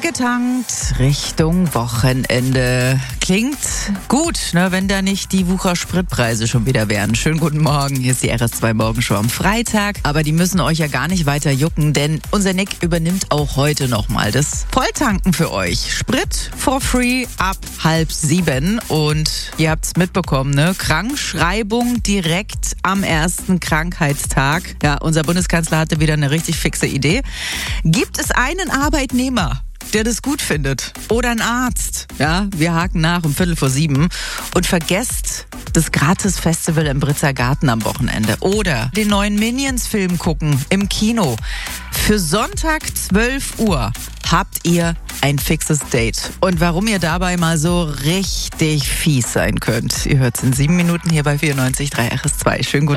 Vollgetankt Richtung Wochenende. Klingt gut, ne, wenn da nicht die Wucher-Spritpreise schon wieder wären. Schönen guten Morgen, hier ist die RS2 Morgenshow am Freitag. Aber die müssen euch ja gar nicht weiter jucken, denn unser Nick übernimmt auch heute nochmal das Volltanken für euch. Sprit for free ab 6:30. Und ihr habt's mitbekommen, ne? Krankschreibung direkt am ersten Krankheitstag. Ja, unser Bundeskanzler hatte wieder eine richtig fixe Idee. Gibt es einen Arbeitnehmer, der das gut findet, oder ein Arzt? Ja, wir haken nach um 6:45 und vergesst das Gratis-Festival im Britzer Garten am Wochenende oder den neuen Minions-Film gucken im Kino. Für Sonntag 12 Uhr habt ihr ein fixes Date. Und warum ihr dabei mal so richtig fies sein könnt, ihr hört's in 7 Minuten hier bei 94.3 RS2. Schönen guten